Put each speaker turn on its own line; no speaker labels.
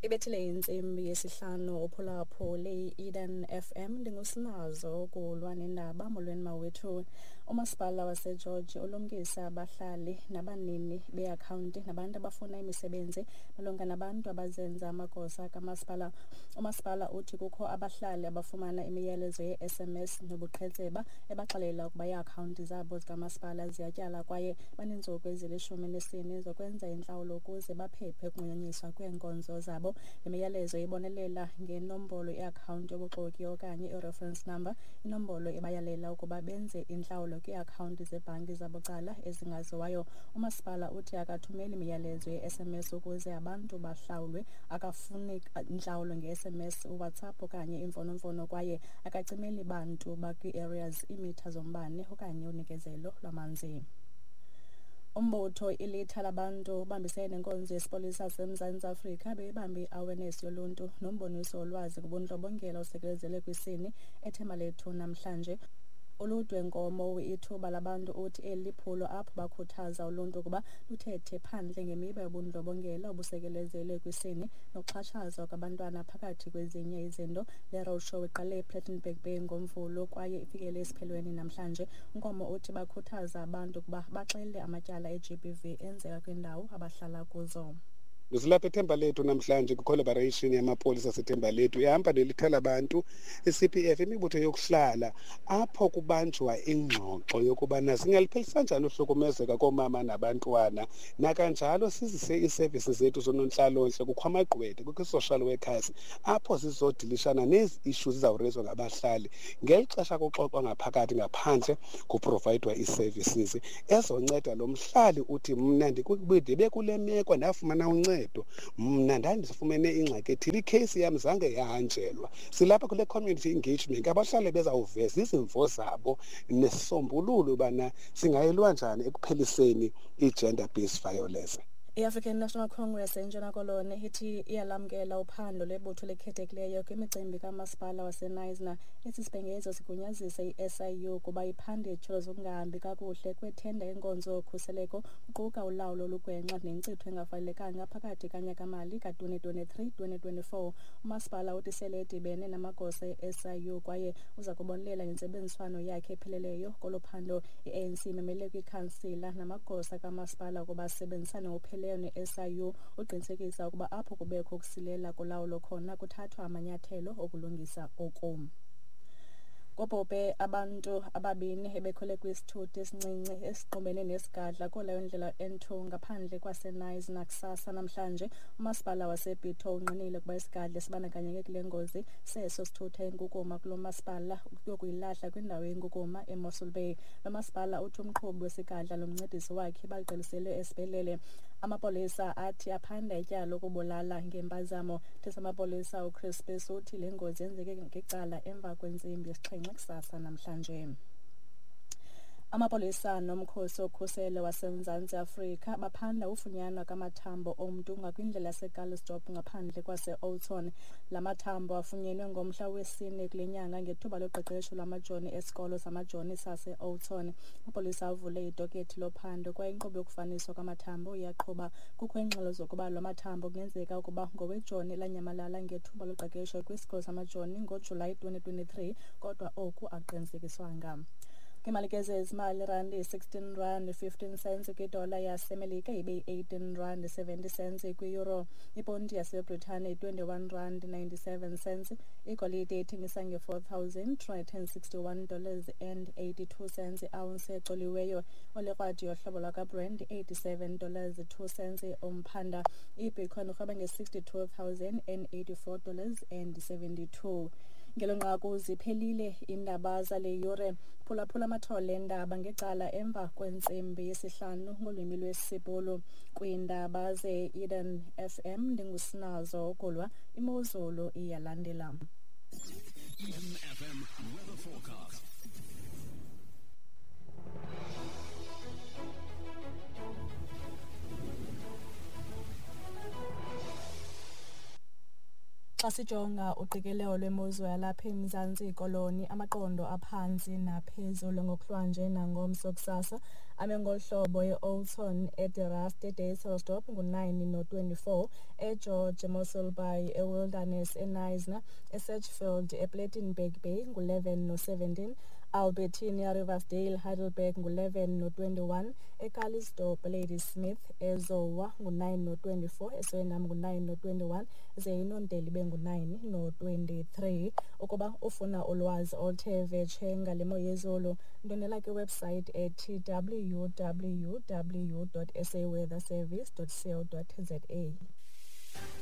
Ibethile insimbi yesihlanu ophulaphula le-Eden FM ndingusinazo kulwa nendaba molweni mawethu. Umasipala waseGeorge ulumkisa abahlali nabanini beakhawunti nabantu abafuna imisebenzi malunga nabantu abazenza amagosa kamasipala. Umasipala uthi kukho abahlali abafumana imiyalezo ye-SMS nobuqhetseba ebaxelela ukuba iiakhawunti zabo zikamasipala ziyatyala kwaye baneentsuku ezili-14 zokwenza intlawulo ukuze baphephe ukunqunyanyiswa kweenkonzo zabo. Imiyalezo ibonelela ngenombolo iakhawunti yobuxoki okanye i-reference number, inombolo ebayalela ukuba benze intlawulo kwiiakhawunti zebhanki zabucala ezingaziwayo. Umasipala uthi akathumeli imiyalezo ye-SMS ukuze abantu bahlawulwe, akafuni intlawulo nge-SMS, uWhatsApp okanye imfonomfono kwaye akacimeli bantu bakwi-areas iimitha zombane okanye unikezelo lwamanzi. Umbutho ilitha labantu ubambisene nenkonzo yesipolisa seMzantsi Afrika bebambe i-awareness yoluntu nomboniso wolwazi ngobundlobongela osekelezele kwisini eThembalethu namhlanje. Uludwenkomo ithuba labantu uthi eli liphulo apho bakhuthaza uluntu ukuba luthethe phandle ngemiba yobundlobongela obusekelezele kwisini nokuxhatshazwa kwabantwana phakathi kwezinye izinto. Le roadshow iqale ePlattenberg Bay ngoMvulo kwaye ifikele esiphelweni namhlanje. Unkomo uthi bakhuthaza abantu ukuba baxele amatyala e-GBV enzeka kwindawo abahlala kuzo.
Silapha eThembalethu namhlanje kwi-collaboration yamapolisa aseThembalethu ihamba nelitha labantu i-CPF imibutho yokuhlala apho kubanjwa ingxoxo yokubana singaliphelisa njani uhlukumezeka koomama nabantwana, nakanjalo sizise ii-services zethu zonontlalontle kukho amagqwetha, kukho ii-social workers apho zizodilishana nezi issues zizawurezwa ngabahlali. Ngeli xesha kuxoxwa ngaphakathi ngaphandle kuprovayidwa ii-services ezonceda lo mhlali uthi mna ndibe kule meko ndafumana uncedo. Mna ndandifumene ingxaki ethile, ikheyisi yam zange yahanjelwa. Silapha kule community engagement abahlali bezawuveza izimvo zabo nesisombululo ubana singayilwa njani ekupheliseni i-gender based violence.
I-African National Congress eNtshona Koloni ithi iyalamkela uphando lebutho lekhethekileyo kwimicimbi kamasipala waseNice. Esi sibhengezo sigunyazisa i-SIU kuba iphande ityholo zokungahambi kakuhle kwethenda yenkonzo yokhuseleko, kuquka ulawulo olugwenxa nenkcitho engafanelekanga phakathi kanyaka-mali ka-2023-2024. Umasipala uthi sele edibene namagosa e-SIU kwaye uza kubonelela ngentsebenziswano yakhe epheleleyo kolo phando. I-ANC imemele kwikhansila namagosa kamasipala ukuba asebenzisane ngokupheleyo ne-SIU uqinisekisa ukuba apho kubekho ukusilela kulawulo khona kuthathwa amanyathelo okulungisa oku. Kobhobhe abantu ababini ebekhwele kwisithuthi esincinci esiqubene nesigadla kulayo ndlela N2 ngaphandle kwaseNice nakusasa namhlanje. Umasipala waseBito unqinile ukuba isigadla esibandakanyeke kule ngozi seso sithutha inkukuma kulo masipala yokuyilahla kwindawo yenkukuma eMossel Bay. Lo masipala uthi umqhubi wesigadla nomncedisi wakhe baqiliselwe esibhedlele. Amapolisa athi aphanda ityala lokubulala ngempazamo. Thesa amapolisa uCrispus uthi le ngozi yenzeke ngecala emva kwentsimbi yesixhenxe kusasa namhlanje. Amapolisa nomkhosi wokhuselo waseMzantsi Afrika baphanda ufunyanwa kwamathambo omntu ngakwindlela yaseGalsdorp ngaphandle kwase-Oudtshoorn. La mathambo afunyenwe ngomhla wesine kule nyanga ngethuba loqeqesho lwamajoni esikolo zamajoni sase-Oudtshoorn. Amapolisa avule idokethi lophando kwaye inkqubo yokufaniswa kwamathambo iyaqhuba. Kukho iingxelo zokuba lo mathambo kungenzeka ukuba ngowejoni lanyamalala ngethuba loqeqesho kwisikolo samajoni ngoJulayi 2023 kodwa oku akuqinisekiswanga. Kwimalike zezimali irandi R16.15 kwidola yaseMelika ibe yi-R18.70 kwi-euro. Iponti yaseBritane R21.97. Igolide ethengisa nge $4,361.82 i-ounce exoliweyo. Olekrwadi yohlobo lwakaBrent $87.02 umphanda. iBitcoin urhweba nge$62,084.72. Ngelo nqaku ziphelile iindaba zale yure. Phulaphula amathole endaba ngecala emva kwentsimbi yesihlanu ngolwimi lwesibhulu kwiindaba ze-Eden FM. Ndingusinazo kulwa, imozulu iyalandela.
Eden FM weather forecast.
Xa sijonga uqikelelo lwemozulu yalapha eMzantsi Koloni, amaqondo aphantsi naphezulu ngokuhlwanje nangomso kusasa ame ngolhlobo e-Olton, eDerust, eDayselsdorp ngu-9 no-24, eGeorge Mossel Bay, eWilderness, eNisna, eSedgefield, ePlatenburg Bay ngu-11 no-17, Albertina, Riversdale, Heidelberg ngu-11 no-21, eKalistopo, Ladysmith, eZowa ngu-9 no-24, eSwellendam ngu-9 no-21, zeYinondeli bengu-9 no-23. Ukuba ufuna ulwazi oluthe vetshe ngale mo yezulu, ndonela kwiwebsite ethi www.saweatherservice.co.za.